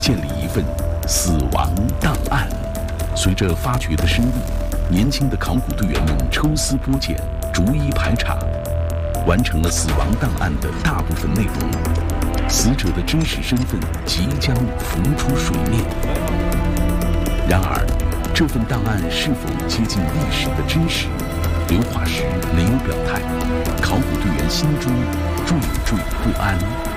建立一份死亡档案。随着发掘的深入，年轻的考古队员们抽丝剥茧，逐一排查，完成了死亡档案的大部分内容。死者的真实身份即将浮出水面。然而，这份档案是否接近历史的真实？刘化石没有表态，考古队员心中惴惴不安。